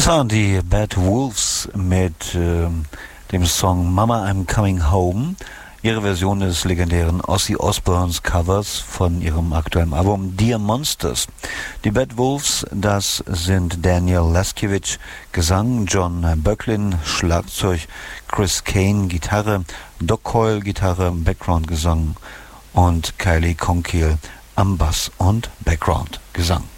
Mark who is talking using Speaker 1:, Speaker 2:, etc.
Speaker 1: Das waren die Bad Wolves mit dem Song Mama I'm Coming Home, ihre Version des legendären Ozzy Osbournes Covers von ihrem aktuellen Album Dear Monsters. Die Bad Wolves, das sind Daniel Laskiewicz, Gesang, John Böcklin, Schlagzeug, Chris Kane, Gitarre, Doc Coyle, Gitarre, Background-Gesang und Kylie Conkiel am Bass und Background-Gesang.